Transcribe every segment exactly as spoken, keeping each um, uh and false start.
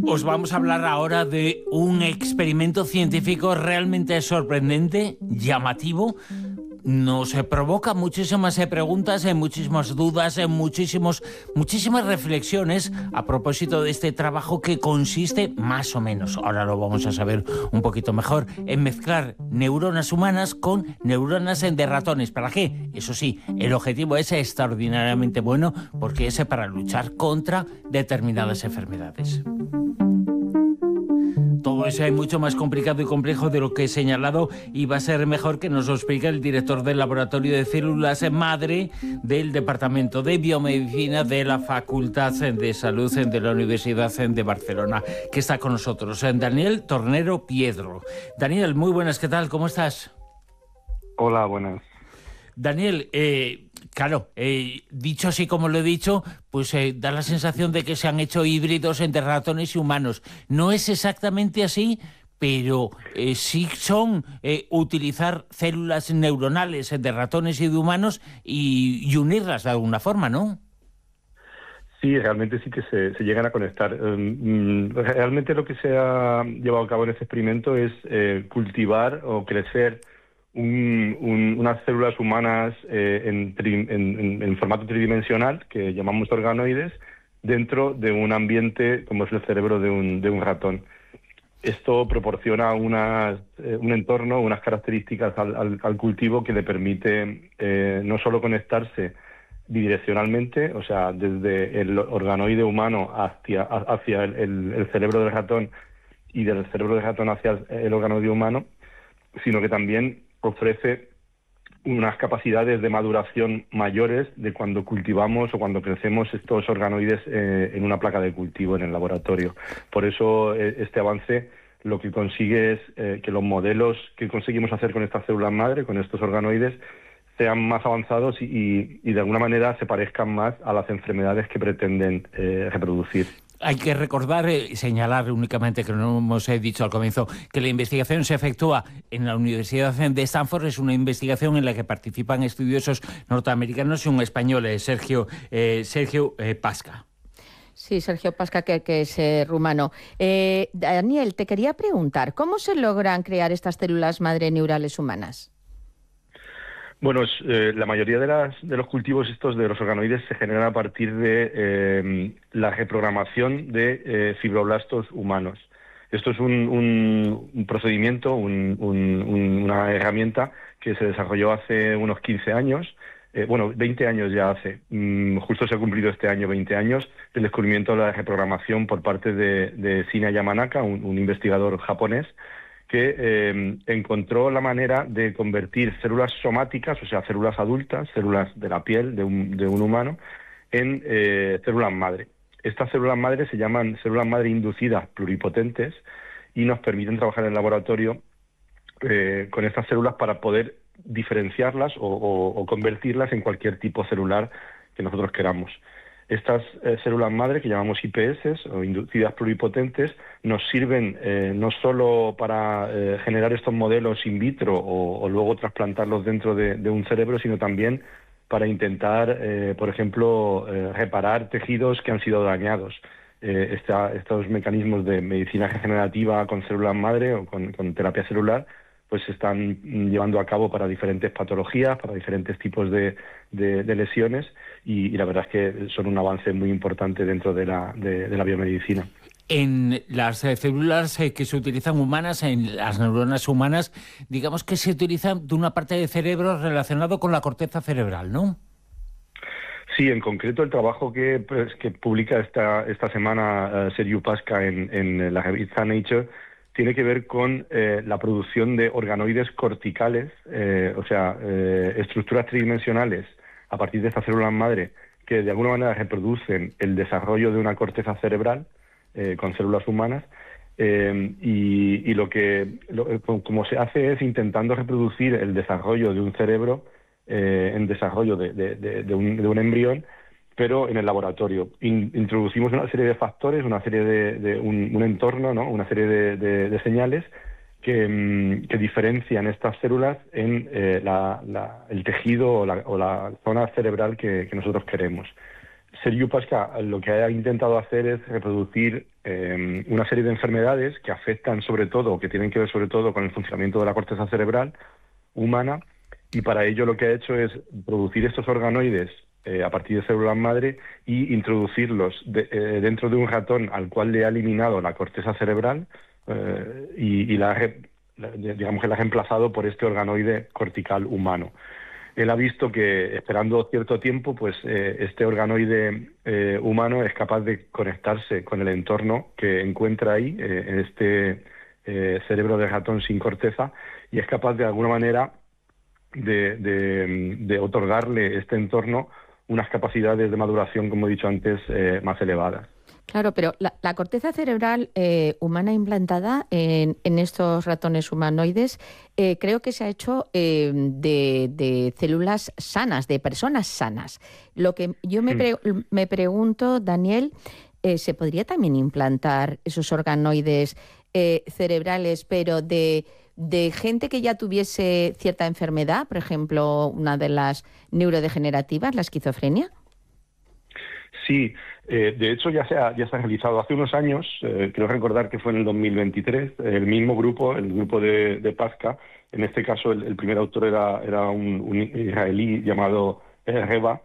Os vamos a hablar ahora de un experimento científico realmente sorprendente, llamativo. Nos eh, provoca muchísimas eh, preguntas, eh, muchísimas dudas, eh, muchísimos, muchísimas reflexiones a propósito de este trabajo que consiste, más o menos, ahora lo vamos a saber un poquito mejor, en mezclar neuronas humanas con neuronas eh, de ratones. ¿Para qué? Eso sí, el objetivo es extraordinariamente bueno porque es eh, para luchar contra determinadas enfermedades. Todo eso es mucho más complicado y complejo de lo que he señalado y va a ser mejor que nos lo explique el director del Laboratorio de Células Madre del Departamento de Biomedicina de la Facultad de Salud de la Universidad de Barcelona, que está con nosotros, Daniel Tornero Piedro. Daniel, muy buenas, ¿qué tal? ¿Cómo estás? Hola, buenas. Daniel, eh, claro, eh, dicho así como lo he dicho, pues eh, da la sensación de que se han hecho híbridos entre ratones y humanos. No es exactamente así, pero eh, sí son eh, utilizar células neuronales de ratones y de humanos y, y unirlas de alguna forma, ¿no? Sí, realmente sí que se, se llegan a conectar. Um, realmente lo que se ha llevado a cabo en este experimento es eh, cultivar o crecer Un, un, unas células humanas eh, en, tri, en, en, en formato tridimensional, que llamamos organoides, dentro de un ambiente como es el cerebro de un, de un ratón. Esto proporciona unas, eh, un entorno, unas características al, al, al cultivo que le permite eh, no solo conectarse bidireccionalmente, o sea, desde el organoide humano hacia, hacia el, el, el cerebro del ratón y del cerebro del ratón hacia el organoide humano, sino que también ofrece unas capacidades de maduración mayores de cuando cultivamos o cuando crecemos estos organoides eh, en una placa de cultivo en el laboratorio. Por eso eh, este avance lo que consigue es eh, que los modelos que conseguimos hacer con estas células madre, con estos organoides, sean más avanzados y, y, y de alguna manera se parezcan más a las enfermedades que pretenden eh, reproducir. Hay que recordar y eh, señalar únicamente, que no hemos eh, dicho al comienzo, que la investigación se efectúa en la Universidad de Stanford. Es una investigación en la que participan estudiosos norteamericanos y un español, eh, Sergio, eh, Sergio eh, Pasca. Sí, Sergio Pasca, que, que es eh, rumano. Eh, Daniel, te quería preguntar, ¿cómo se logran crear estas células madre neurales humanas? Bueno, es, eh, la mayoría de, las, de los cultivos estos de los organoides se generan a partir de eh, la reprogramación de eh, fibroblastos humanos. Esto es un, un, un procedimiento, un, un, una herramienta que se desarrolló hace unos quince años, eh, bueno, veinte años ya hace, mm, justo se ha cumplido este año veinte años, del descubrimiento de la reprogramación por parte de, de Shinya Yamanaka, un, un investigador japonés, que eh, encontró la manera de convertir células somáticas, o sea, células adultas, células de la piel de un, de un humano, en eh, células madre. Estas células madre se llaman células madre inducidas pluripotentes y nos permiten trabajar en el laboratorio eh, con estas células para poder diferenciarlas o, o, o convertirlas en cualquier tipo celular que nosotros queramos. Estas eh, células madre, que llamamos I P S o inducidas pluripotentes, nos sirven eh, no solo para eh, generar estos modelos in vitro o, o luego trasplantarlos dentro de, de un cerebro, sino también para intentar, eh, por ejemplo, eh, reparar tejidos que han sido dañados. Eh, esta, estos mecanismos de medicina regenerativa con células madre o con, con terapia celular pues se están llevando a cabo para diferentes patologías, para diferentes tipos de, de, de lesiones y, y la verdad es que son un avance muy importante dentro de la, de, de la biomedicina. En las eh, células eh, que se utilizan humanas, en las neuronas humanas, digamos que se utilizan de una parte del cerebro relacionado con la corteza cerebral, ¿no? Sí, en concreto el trabajo que, pues, que publica esta, esta semana uh, Sergio Pasca en, en la revista Nature tiene que ver con eh, la producción de organoides corticales, eh, o sea, eh, estructuras tridimensionales a partir de estas células madre que de alguna manera reproducen el desarrollo de una corteza cerebral eh, con células humanas eh, y, y lo que lo, como se hace es intentando reproducir el desarrollo de un cerebro eh, en desarrollo de, de, de, de, un, de un embrión, pero en el laboratorio. In, introducimos una serie de factores, una serie de, de un, un entorno, ¿no? Una serie de, de, de señales que, mm, que diferencian estas células en eh, la, la, el tejido o la, o la zona cerebral que, que nosotros queremos. Sergiu Pasca lo que ha intentado hacer es reproducir eh, una serie de enfermedades que afectan sobre todo, que tienen que ver sobre todo con el funcionamiento de la corteza cerebral humana, y para ello lo que ha hecho es producir estos organoides eh, a partir de células madre y introducirlos de, eh, dentro de un ratón al cual le ha eliminado la corteza cerebral eh, y, y la, la, digamos que la ha reemplazado por este organoide cortical humano. Él ha visto que, esperando cierto tiempo, pues eh, este organoide eh, humano es capaz de conectarse con el entorno que encuentra ahí, eh, en este eh, cerebro de ratón sin corteza, y es capaz de alguna manera de, de, de otorgarle este entorno unas capacidades de maduración, como he dicho antes, eh, más elevadas. Claro, pero la, la corteza cerebral eh, humana implantada en, en estos ratones humanoides eh, creo que se ha hecho eh, de, de células sanas, de personas sanas. Lo que yo me, pre, me pregunto, Daniel, eh, ¿se podría también implantar esos organoides eh, cerebrales, pero de, de gente que ya tuviese cierta enfermedad, por ejemplo, una de las neurodegenerativas, la esquizofrenia? Sí, eh, de hecho ya se ha, ya se ha realizado hace unos años, eh, creo recordar que fue en el dos mil veintitrés, el mismo grupo, el grupo de, de Pasca, en este caso el, el primer autor era, era un, un israelí llamado eh, Reba,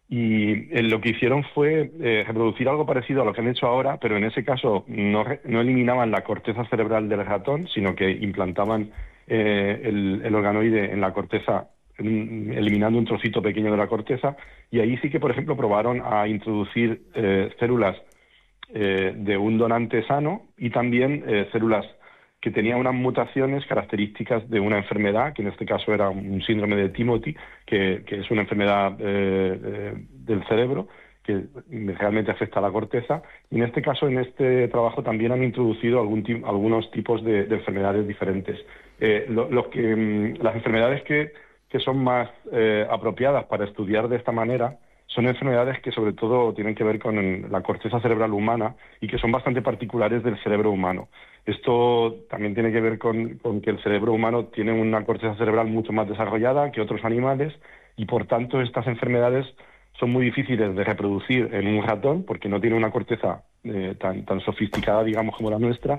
y eh, lo que hicieron fue eh, reproducir algo parecido a lo que han hecho ahora, pero en ese caso no, no eliminaban la corteza cerebral del ratón, sino que implantaban eh, el, el organoide en la corteza, eliminando un trocito pequeño de la corteza, y ahí sí que, por ejemplo, probaron a introducir eh, células eh, de un donante sano y también eh, células que tenían unas mutaciones características de una enfermedad, que en este caso era un síndrome de Timothy, que, que es una enfermedad eh, eh, del cerebro que realmente afecta a la corteza, y en este caso, en este trabajo, también han introducido algún algunos tipos de, de enfermedades diferentes. Eh, lo, los que, las enfermedades que que son más eh, apropiadas para estudiar de esta manera son enfermedades que sobre todo tienen que ver con la corteza cerebral humana y que son bastante particulares del cerebro humano. Esto también tiene que ver con, con que el cerebro humano tiene una corteza cerebral mucho más desarrollada que otros animales, y por tanto estas enfermedades son muy difíciles de reproducir en un ratón porque no tiene una corteza eh, tan, tan sofisticada, digamos, como la nuestra.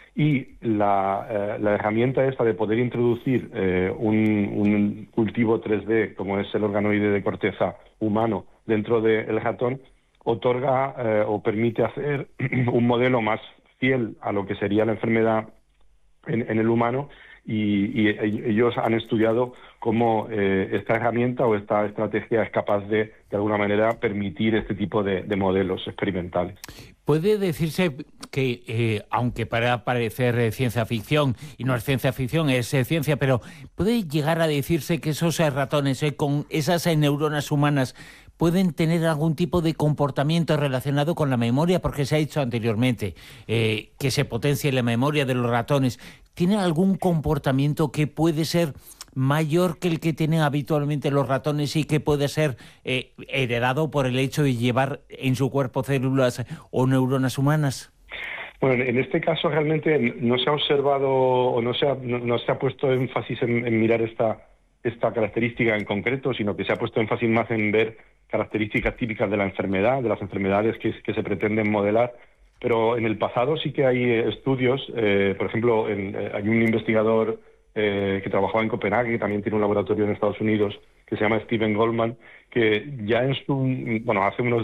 Y la, eh, la herramienta esta de poder introducir eh, un, un cultivo tres D, como es el organoide de corteza humano, dentro del ratón, otorga eh, o permite hacer un modelo más fiel a lo que sería la enfermedad en, en el humano, y, y ellos han estudiado cómo eh, esta herramienta o esta estrategia es capaz de, de alguna manera, permitir este tipo de, de modelos experimentales. Puede decirse que, eh, aunque para parecer eh, ciencia ficción, y no es ciencia ficción, es eh, ciencia, pero puede llegar a decirse que esos eh, ratones eh, con esas eh, neuronas humanas pueden tener algún tipo de comportamiento relacionado con la memoria, porque se ha dicho anteriormente eh, que se potencie la memoria de los ratones. ¿Tienen algún comportamiento que puede ser mayor que el que tienen habitualmente los ratones y que puede ser eh, heredado por el hecho de llevar en su cuerpo células o neuronas humanas? Bueno, en este caso realmente no se ha observado o no se ha, no, no se ha puesto énfasis en, en mirar esta, esta característica en concreto, sino que se ha puesto énfasis más en ver características típicas de la enfermedad, de las enfermedades que, que se pretenden modelar. Pero en el pasado sí que hay estudios, eh, por ejemplo, en, eh, hay un investigador eh, que trabajaba en Copenhague, que también tiene un laboratorio en Estados Unidos, que se llama Steven Goldman, que ya en su, bueno, hace unos